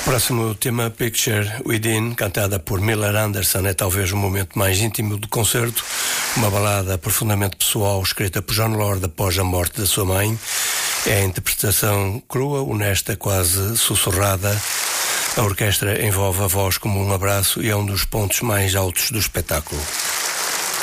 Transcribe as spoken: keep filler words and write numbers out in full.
Próximo tema, Picture Within, cantada por Miller Anderson, é talvez o momento mais íntimo do concerto. Uma balada profundamente pessoal, escrita por Jon Lord após a morte da sua mãe. É a interpretação crua, honesta, quase sussurrada. A orquestra envolve a voz como um abraço e é um dos pontos mais altos do espetáculo.